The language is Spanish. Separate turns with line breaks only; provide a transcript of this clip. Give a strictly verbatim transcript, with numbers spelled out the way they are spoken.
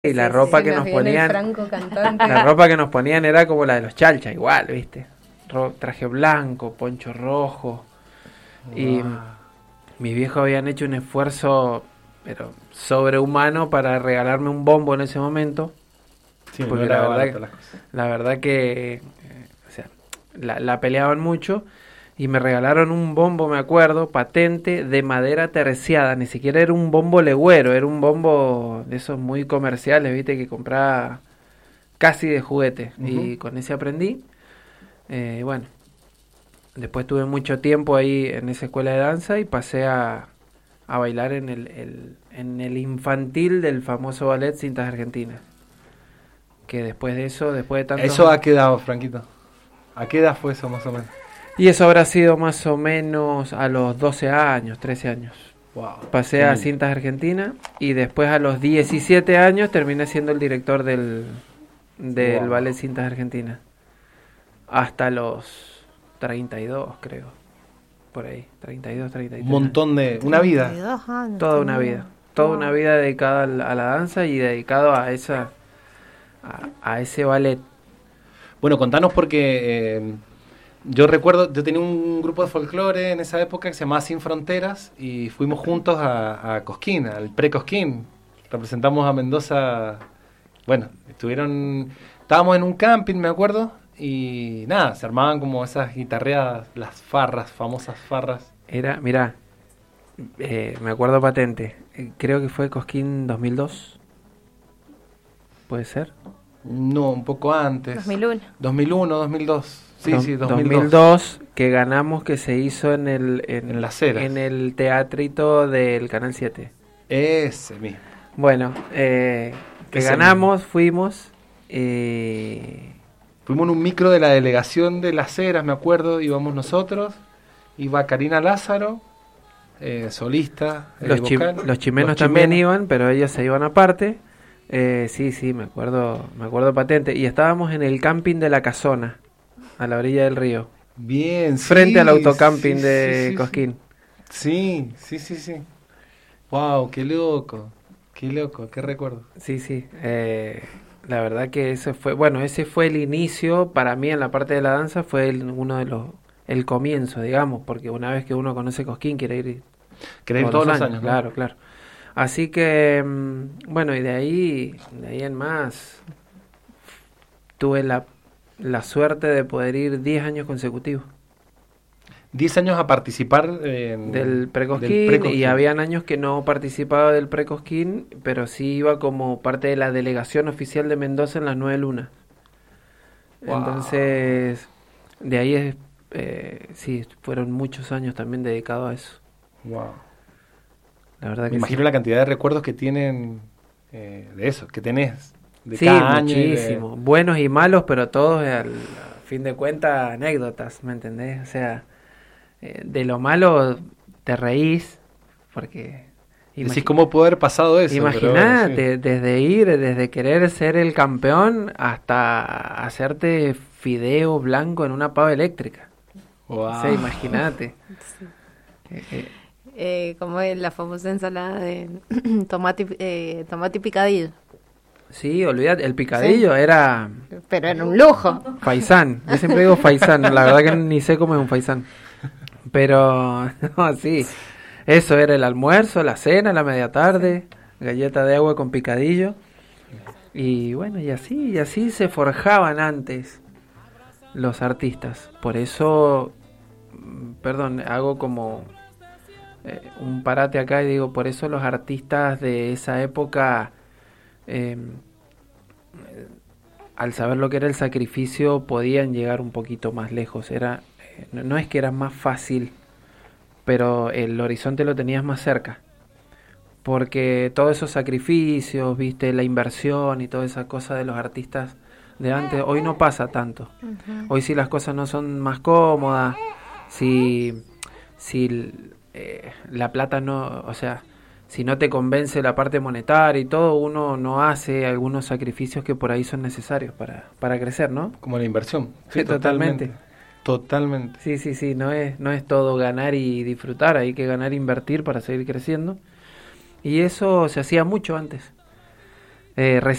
Y la
Sí,
ropa
sí,
que
nos
nos
viene el
ponían,
Franco cantante.
la ropa que nos ponían era como la de los chalcha, igual, ¿viste? Ro- traje blanco, poncho rojo. Y
Wow.
mis viejos habían hecho un esfuerzo, pero sobrehumano, para regalarme un bombo en ese momento.
Sí, no
Porque
era
la
barato
verdad,
las cosas.
la verdad que, eh, o sea, la, la peleaban mucho. Y me regalaron un bombo, me acuerdo, patente de madera terciada. Ni siquiera era un bombo legüero, era un bombo de esos muy comerciales, ¿viste? Que compraba casi de juguete.
Ujú.
Y con ese aprendí. Eh, bueno, después tuve mucho tiempo ahí en esa escuela de danza y pasé a, a bailar en el, el- en el infantil del famoso ballet Cintas Argentinas. Que después de eso, después de tantos
¿Eso
años-
a qué edad, Franquito? ¿A qué edad fue eso más o menos?
Y eso habrá sido más o menos a los doce años, trece años.
Wow.
Pasé a Cintas Argentina y después a los diecisiete años terminé siendo el director del, del
Wow.
ballet Cintas Argentina. Hasta los treinta y dos, creo. Por ahí, treinta y dos, treinta y tres.
Un montón de... Una vida.
treinta y dos años,
Toda una
tenía.
vida. Toda
Wow.
una vida dedicada al- a la danza y dedicado a esa a, a ese ballet.
Bueno, contanos porque eh, yo recuerdo, yo tenía un grupo de folclore en esa época que se llamaba Sin Fronteras y fuimos juntos a, a Cosquín, al pre-Cosquín. Representamos a Mendoza. Bueno, estuvieron, estábamos en un camping, me acuerdo, y nada, se armaban como esas guitarreadas, las farras, famosas farras.
Era, mirá, eh, me acuerdo patente. eh, Creo que fue Cosquín dos mil dos. ¿Puede ser?
No, un poco antes.
dos mil uno.
dos mil uno, dos mil dos. Sí,
Do-
sí, dos mil dos.
dos mil dos, que ganamos, que se hizo en el en,
En Las Heras.
en el teatrito del Canal siete.
Ese mismo.
Bueno, eh, que
Ese
ganamos, fuimos. eh,
Fuimos en un micro de la delegación de Las Heras, me acuerdo, íbamos nosotros, iba Karina Lázaro, eh, solista, eh,
los, chi-
vocal,
los chimenos
los
también
chimenos.
iban, pero ellos se iban aparte. Eh, sí, sí, me acuerdo, me acuerdo patente. Y estábamos en el camping de La Casona, a la orilla del río,
Bien, sí,
frente al autocamping
sí,
de
sí, sí,
Cosquín.
Sí, sí, sí, sí. Wow, qué loco, qué loco, qué recuerdo.
Sí, sí. eh, la verdad que ese fue, bueno, ese fue el inicio para mí en la parte de la danza, fue el- uno de los, el comienzo, digamos, porque una vez que uno conoce Cosquín quiere ir
¿Querés ir todos los años? ¿no?
claro, claro. Así que, mm, bueno, y de ahí, de ahí en más, tuve la, la suerte de poder ir diez años consecutivos
Diez años a participar eh, en-
del Precosquín,
del Precosquín.
y habían años que no participaba del Precosquín, pero sí iba como parte de la delegación oficial de Mendoza en las Nueve Lunas.
Wow.
Entonces, de ahí es, eh, sí, fueron muchos años también dedicados a eso.
Wow.
La verdad
Me
que
imagino
sí.
la cantidad de recuerdos que tienen eh, de eso, que tenés de
Sí,
cada año. y de-
muchísimo. Buenos y malos, pero todos, al a fin de cuentas, anécdotas, ¿me entendés? O sea, eh, de lo malo te reís, porque...
Decís
imagi-
cómo pudo haber pasado eso. pero bueno,
Imagínate,
sí.
desde ir, desde querer ser el campeón hasta hacerte fideo blanco en una pava eléctrica.
Wow.
O sea, imagínate.
Sí.
Eh, eh,
Eh, como es la famosa ensalada de tomate, y- eh, tomate y picadillo.
sí, olvídate, el picadillo era
Pero era un lujo.
faisán. Yo siempre digo faisán, la verdad que ni sé cómo es un faisán. Pero, no, sí. Eso era el almuerzo, la cena, la media tarde, galleta de agua con picadillo. Y bueno, y así, y así se forjaban antes los artistas. Por eso, mm, perdón, hago como eh, un parate acá y digo, por eso los artistas de esa época, eh, eh, al saber lo que era el sacrificio, podían llegar un poquito más lejos. Era, eh, no, no es que era más fácil, pero el horizonte lo tenías más cerca. Porque todos esos sacrificios, viste, la inversión y toda esa cosa de los artistas de antes, hoy no pasa tanto. Hoy si las cosas no son más cómodas, si, si eh, la plata no, o sea, si no te convence la parte monetaria y todo, uno no hace algunos sacrificios que por ahí son necesarios para, para crecer, ¿no?
Como la inversión.
Sí, totalmente.
Totalmente.
Sí, sí, sí, no es, no es todo ganar y disfrutar, hay que ganar e invertir para seguir creciendo. Y eso se hacía mucho antes. eh,